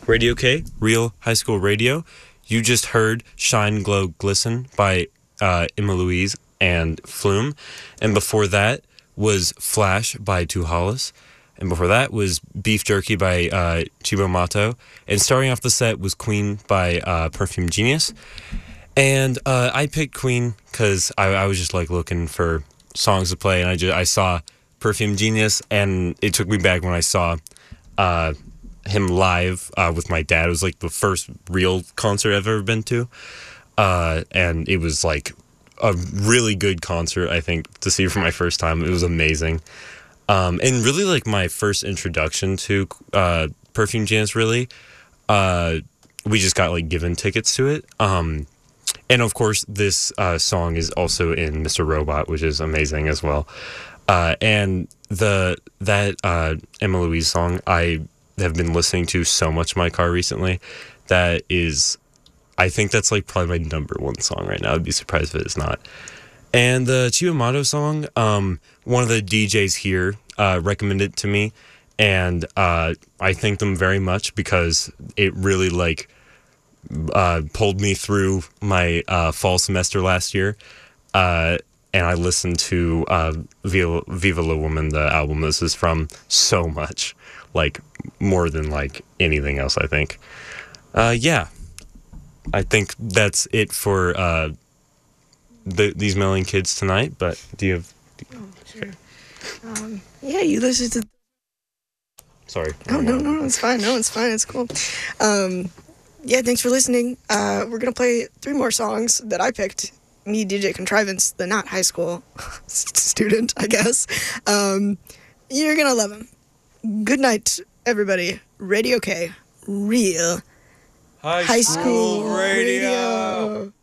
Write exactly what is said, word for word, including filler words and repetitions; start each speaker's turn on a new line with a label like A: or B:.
A: Radio K, Real High School Radio. You just heard Shine, Glow, Glisten by uh, Emma Louise and Flume. And before that was Flash by Two Hollis. And before that was Beef Jerky by uh, Chibo Mato. And starting off the set was Queen by uh, Perfume Genius. And uh, I picked Queen because I, I was just like looking for songs to play. And I, just, I saw Perfume Genius, and it took me back when I saw uh, him live uh, with my dad. It was like the first real concert I've ever been to. Uh, and it was like a really good concert, I think, to see for my first time. It was amazing. Um, and really like my first introduction to uh, Perfume Genius, really. Uh, we just got like given tickets to it. Um, and of course, this uh, song is also in Mister Robot, which is amazing as well. Uh, and the that uh, Emma Louise song, I have been listening to so much in my car recently. That is, I think that's like probably my number one song right now. I'd be surprised if it is not. And the Chiba Mato song, um, one of the D Js here uh, recommended it to me, and uh, I thank them very much because it really like uh, pulled me through my uh, fall semester last year. Uh, and I listened to uh, Viva, Viva La Woman, the album this is from, so much. Like, more than, like, anything else, I think. Uh, yeah. I think that's it for uh, the, these Melon Kids tonight, but do you have... Do you,
B: oh, sure. Um, yeah, you listen to...
A: Sorry.
B: Oh, no, no, no, it's fine. No, it's fine. It's cool. Um, yeah, thanks for listening. Uh, we're going to play three more songs that I picked. Me, D J Contrivance, the not high school student, I guess. Um, you're going to love them. Good night, everybody. Radio K, real
A: high,
B: high
A: school,
B: school
A: radio.
B: radio.